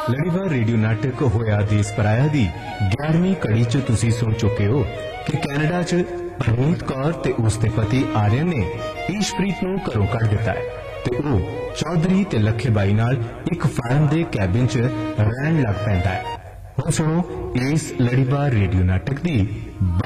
ਲੜੀਵਾਰ ਰੇਡੀਓ ਨਾਟਕ ਹੋਇਆ ਦੇਸ ਪਰਾਇਆ ਦੀ 11ਵੀਂ ਕੜੀ 'ਚ ਤੁਸੀਂ ਸੁਣ ਚੁੱਕੇ ਹੋ ਕਿ ਕੈਨੇਡਾ 'ਚ ਪਰਨੀਤ ਕੌਰ ਤੇ ਉਸਦੇ ਪਤੀ ਆर्यन ਨੇ ਈਸ਼ਪ੍ਰੀਤ ਨੂੰ ਘਰੋਂ ਕੱਢ ਦਿੱਤਾ ਹੈ ਤੇ ਉਹ ਚੌਧਰੀ ਤੇ ਲੱਖੇ ਬਾਈ ਨਾਲ ਇੱਕ ਫਾਰਮ ਦੇ ਕੈਬਿਨ 'ਚ ਰਹਿਣ ਲੱਗ ਪੈਂਦਾ ਹੈ। ਹੁਣ ਸੁਣੋ ਇਸ ਲੜੀਵਾਰ ਰੇਡੀਓ ਨਾਟਕ ਦੀ